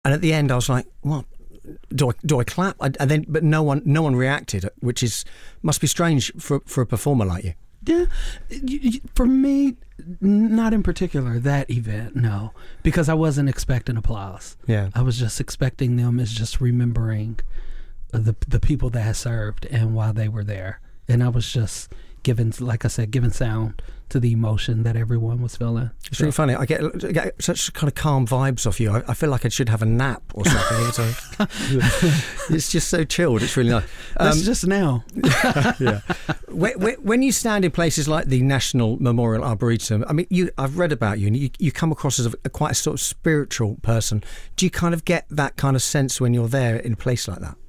And at the end, I was like, "What? Do I clap?" But no one reacted, which must be strange for a performer like you. Yeah, for me, not in particular that event, no, because I wasn't expecting applause. Yeah, I was just expecting them as just remembering the people that had served and why they were there, and I was just giving sound to the emotion that everyone was feeling. It's really funny. I get such kind of calm vibes off you. I feel like I should have a nap or something. It's just so chilled. It's really nice. That's just now. Yeah. When you stand in places like the National Memorial Arboretum, I mean, I've read about you, and you come across as quite a sort of spiritual person. Do you kind of get that kind of sense when you're there in a place like that?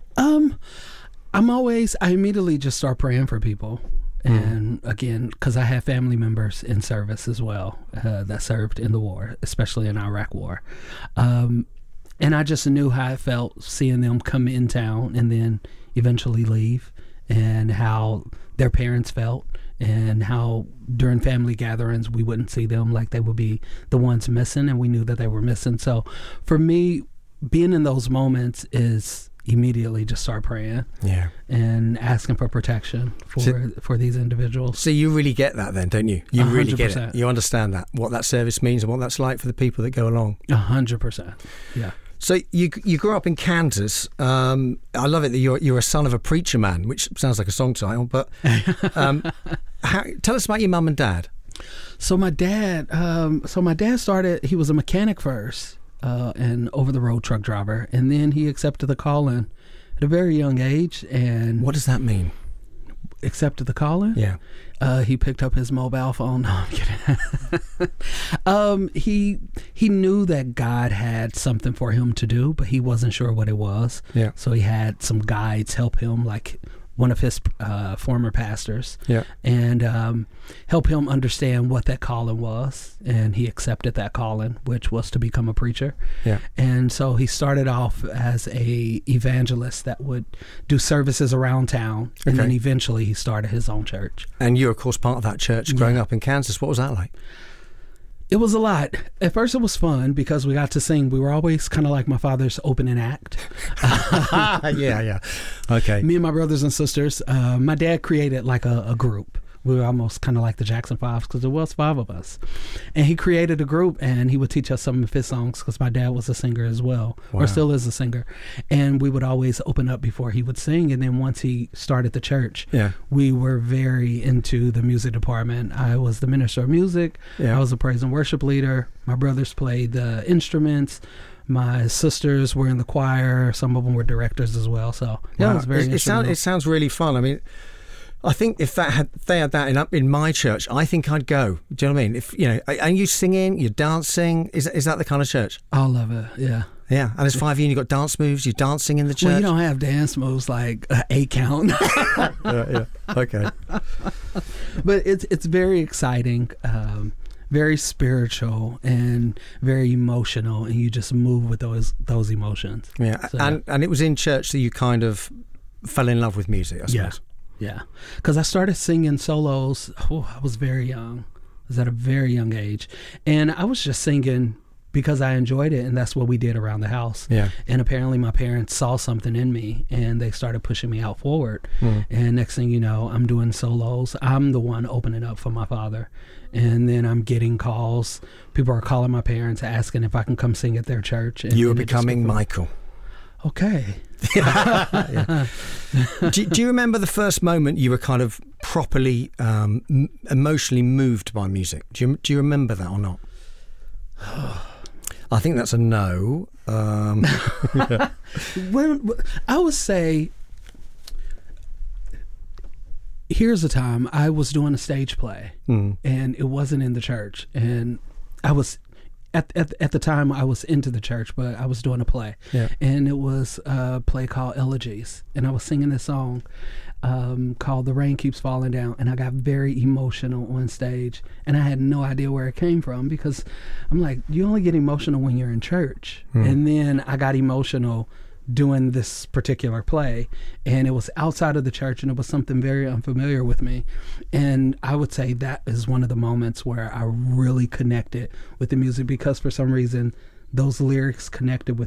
I immediately just start praying for people. And again, because I have family members in service as well that served in the war, especially in Iraq War. And I just knew how it felt seeing them come in town and then eventually leave, and how their parents felt, and how during family gatherings we wouldn't see them, like they would be the ones missing, and we knew that they were missing. So for me, being in those moments is immediately just start praying, and asking for protection for these individuals. So you really get that then, don't you? You 100%. Really get it. You understand what that service means and what that's like for the people that go along. 100%. Yeah. So you grew up in Kansas. I love it that you're a son of a preacher man, which sounds like a song title. But tell us about your mum and dad. So my dad started. He was a mechanic first. An over-the-road truck driver, and then he accepted the calling at a very young age. And what does that mean? Accepted the calling? Yeah. He picked up his mobile phone. No, I'm kidding. He knew that God had something for him to do, but he wasn't sure what it was. Yeah. So he had some guides help him, like one of his former pastors, and help him understand what that calling was. And he accepted that calling, which was to become a preacher. Yeah. And so he started off as a evangelist that would do services around town, and then eventually he started his own church. And you're, of course, part of that church growing up in Kansas. What was that like? It was a lot. At first it was fun because we got to sing. We were always kind of like my father's opening act. Yeah. Okay. Me and my brothers and sisters. My dad created like a group. We were almost kind of like the Jackson 5 because there was 5 of us. And he created a group, and he would teach us some of his songs because my dad was a singer as well, or still is a singer. And we would always open up before he would sing. And then once he started the church, we were very into the music department. I was the minister of music. I was a praise and worship leader. My brothers played the instruments. My sisters were in the choir. Some of them were directors as well. So it was very instrumental. It sounds really fun. I mean, I think if they had that in my church, I think I'd go. Do you know what I mean? If are you singing, you're dancing? Is that the kind of church? All of it, yeah. Yeah, and there's 5 of you, and you've got dance moves. You're dancing in the church. Well, you don't have dance moves like 8 count. Yeah. Okay. But it's very exciting, very spiritual, and very emotional, and you just move with those emotions. Yeah, so, and it was in church that you kind of fell in love with music, I suppose. Yeah, because I started singing solos. I was very young. I was at a very young age, and I was just singing because I enjoyed it, and that's what we did around the house. Yeah. And apparently my parents saw something in me, and they started pushing me out forward. And next thing you know, I'm doing solos. I'm the one opening up for my father, and then I'm getting calls. People are calling my parents asking if I can come sing at their church. And you were becoming Michael. Okay. Do you remember the first moment you were kind of properly emotionally moved by music? Do you remember that or not? I think that's a no. When I would say, here's a time I was doing a stage play, and it wasn't in the church, and I was at the time I was into the church, but I was doing a play, and it was a play called Elegies, and I was singing this song called The Rain Keeps Falling Down, and I got very emotional on stage, and I had no idea where it came from, because I'm like, you only get emotional when you're in church. And then I got emotional doing this particular play, and it was outside of the church, and it was something very unfamiliar with me. And I would say that is one of the moments where I really connected with the music, because for some reason those lyrics connected with